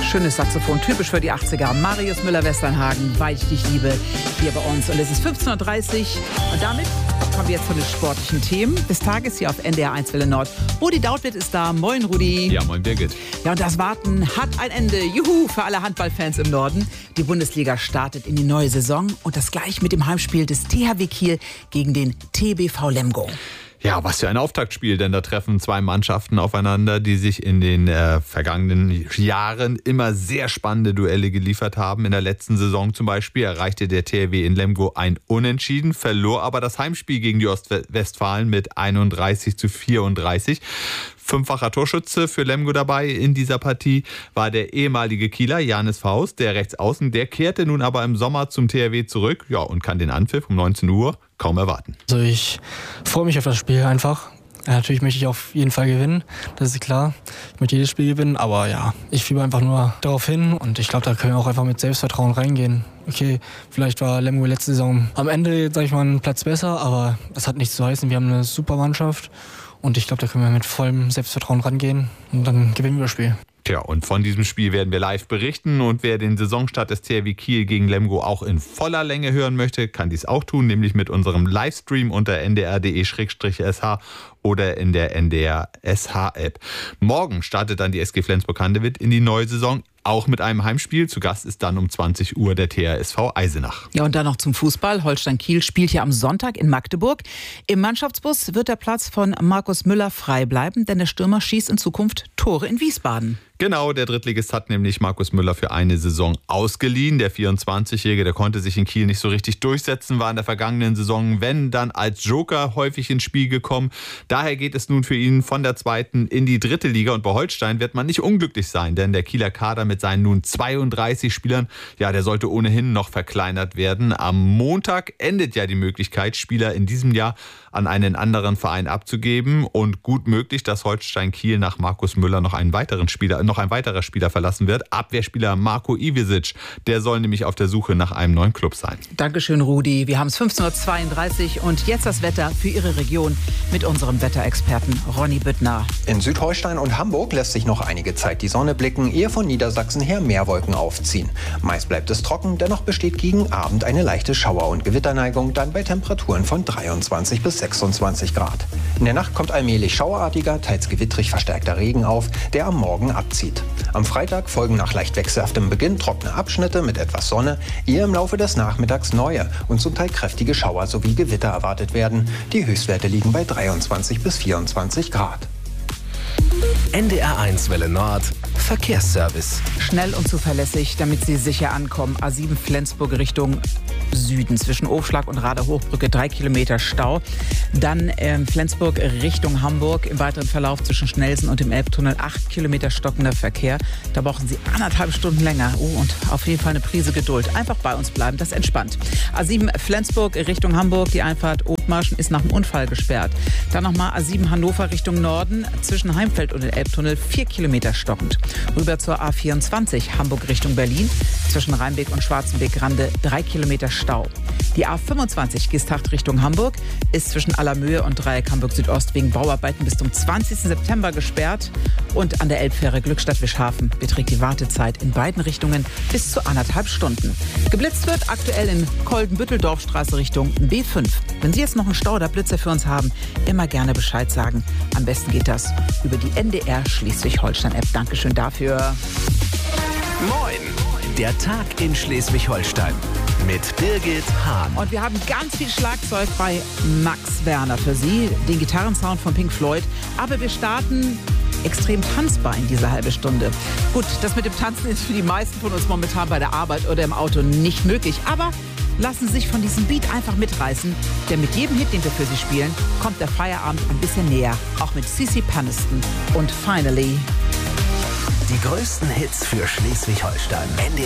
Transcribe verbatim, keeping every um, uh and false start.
Schönes Saxophon, typisch für die achtziger. Marius Müller-Westernhagen, Weil ich dich liebe, hier bei uns. Und es ist fünfzehn Uhr dreißig und damit kommen wir jetzt zu den sportlichen Themen des Tages hier auf N D R eins Welle Nord. Rudi Dautwitt ist da. Moin, Rudi. Ja, moin, Birgit. Ja, und das Warten hat ein Ende. Juhu, für alle Handballfans im Norden. Die Bundesliga startet in die neue Saison und das gleich mit dem Heimspiel des T H W Kiel gegen den T B V Lemgo. Ja, was für ein Auftaktspiel, denn da treffen zwei Mannschaften aufeinander, die sich in den äh, vergangenen Jahren immer sehr spannende Duelle geliefert haben. In der letzten Saison zum Beispiel erreichte der T H W in Lemgo ein Unentschieden, verlor aber das Heimspiel gegen die Ostwestfalen mit einunddreißig zu vierunddreißig. Fünffacher Torschütze für Lemgo dabei in dieser Partie war der ehemalige Kieler Janis Faust, der Rechtsaußen. Der kehrte nun aber im Sommer zum T H W zurück, ja, und kann den Anpfiff um neunzehn Uhr kaum erwarten. Also ich freue mich auf das Spiel einfach. Ja, natürlich möchte ich auf jeden Fall gewinnen, das ist klar. Ich möchte jedes Spiel gewinnen, aber ja, ich fiebe einfach nur darauf hin und ich glaube, da können wir auch einfach mit Selbstvertrauen reingehen. Okay, vielleicht war Lemgo letzte Saison am Ende, sage ich mal, einen Platz besser, aber das hat nichts zu heißen. Wir haben eine super Mannschaft und ich glaube, da können wir mit vollem Selbstvertrauen rangehen und dann gewinnen wir das Spiel. Tja, und von diesem Spiel werden wir live berichten und wer den Saisonstart des T H W Kiel gegen Lemgo auch in voller Länge hören möchte, kann dies auch tun, nämlich mit unserem Livestream unter n d r punkt d e slash s h oder in der N D R S H-App. Morgen startet dann die S G Flensburg-Handewitt in die neue Saison, auch mit einem Heimspiel. Zu Gast ist dann um zwanzig Uhr der T H S V Eisenach. Ja, und dann noch zum Fußball. Holstein-Kiel spielt ja am Sonntag in Magdeburg. Im Mannschaftsbus wird der Platz von Markus Müller frei bleiben, denn der Stürmer schießt in Zukunft Tore in Wiesbaden. Genau, der Drittligist hat nämlich Markus Müller für eine Saison ausgeliehen. Der vierundzwanzigjährige, der konnte sich in Kiel nicht so richtig durchsetzen, war in der vergangenen Saison, wenn dann als Joker häufig ins Spiel gekommen. Daher geht es nun für ihn von der zweiten in die dritte Liga und bei Holstein wird man nicht unglücklich sein, denn der Kieler Kader mit seinen nun zweiunddreißig Spielern, ja, der sollte ohnehin noch verkleinert werden. Am Montag endet ja die Möglichkeit, Spieler in diesem Jahr an einen anderen Verein abzugeben und gut möglich, dass Holstein Kiel nach Markus Müller noch einen weiteren Spieler, noch ein weiterer Spieler verlassen wird. Abwehrspieler Marko Ivisic, der soll nämlich auf der Suche nach einem neuen Club sein. Dankeschön, Rudi. Wir haben es fünfzehn Uhr zweiunddreißig und jetzt das Wetter für Ihre Region mit unserem Wetterexperten Ronny Büttner. In Südholstein und Hamburg lässt sich noch einige Zeit die Sonne blicken, ehe von Niedersachsen her mehr Wolken aufziehen. Meist bleibt es trocken, dennoch besteht gegen Abend eine leichte Schauer- und Gewitterneigung, dann bei Temperaturen von dreiundzwanzig bis sechsundzwanzig Grad. In der Nacht kommt allmählich schauerartiger, teils gewittrig verstärkter Regen auf, der am Morgen abzieht. Am Freitag folgen nach leicht wechselhaftem Beginn trockene Abschnitte mit etwas Sonne, ehe im Laufe des Nachmittags neue und zum Teil kräftige Schauer sowie Gewitter erwartet werden. Die Höchstwerte liegen bei dreiundzwanzig bis vierundzwanzig Grad. N D R eins Welle Nord Verkehrsservice. Schnell und zuverlässig, damit Sie sicher ankommen. A sieben Flensburg Richtung Süden. Zwischen Aufschlag und Rader Hochbrücke drei Kilometer Stau. Dann ähm, Flensburg Richtung Hamburg. Im weiteren Verlauf zwischen Schnellsen und dem Elbtunnel acht Kilometer stockender Verkehr. Da brauchen Sie anderthalb Stunden länger. Oh, und auf jeden Fall eine Prise Geduld. Einfach bei uns bleiben, das entspannt. A sieben Flensburg Richtung Hamburg. Die Einfahrt Othmarschen ist nach dem Unfall gesperrt. Dann nochmal A sieben Hannover Richtung Norden. Zwischen Heimfeld und dem Elbtunnel vier Kilometer stockend. Rüber zur A vierundzwanzig Hamburg Richtung Berlin. Zwischen Rheinbeck und Schwarzenbeck-Rande drei Kilometer Stau. Die A fünfundzwanzig Gießtacht Richtung Hamburg ist zwischen Allermöhe und Dreieck Hamburg Südost wegen Bauarbeiten bis zum zwanzigsten September gesperrt. Und an der Elbfähre Glückstadt-Wischhafen beträgt die Wartezeit in beiden Richtungen bis zu anderthalb Stunden. Geblitzt wird aktuell in Koldenbüttel-Dorfstraße Richtung B fünf. Wenn Sie jetzt noch einen Stau oder Blitzer für uns haben, immer gerne Bescheid sagen. Am besten geht das über die N D R Schleswig-Holstein-App. Dankeschön dafür. Moin! Der Tag in Schleswig-Holstein mit Birgit Hahn. Und wir haben ganz viel Schlagzeug bei Max Werner für Sie, den Gitarrensound von Pink Floyd. Aber wir starten extrem tanzbar in dieser halbe Stunde. Gut, das mit dem Tanzen ist für die meisten von uns momentan bei der Arbeit oder im Auto nicht möglich. Aber lassen Sie sich von diesem Beat einfach mitreißen, denn mit jedem Hit, den wir für Sie spielen, kommt der Feierabend ein bisschen näher. Auch mit Cici Peniston und Finally. Die größten Hits für Schleswig-Holstein. N D